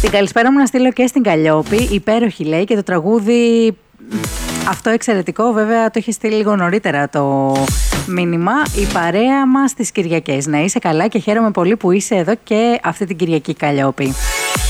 Την καλησπέρα μου να στείλω και στην Καλλιόπη. Υπέροχη λέει και το τραγούδι αυτό εξαιρετικό. Βέβαια το είχε στείλει λίγο νωρίτερα το μήνυμα. Η παρέα μας τις Κυριακές. Να είσαι καλά και χαίρομαι πολύ που είσαι εδώ και αυτή την Κυριακή, Καλλιόπη.